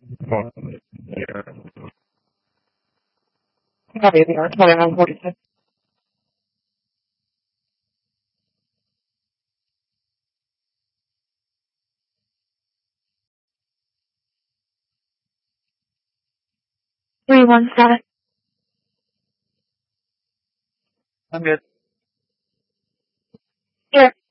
Copy the art. Sorry, I'm 46. 317. I'm good. Here.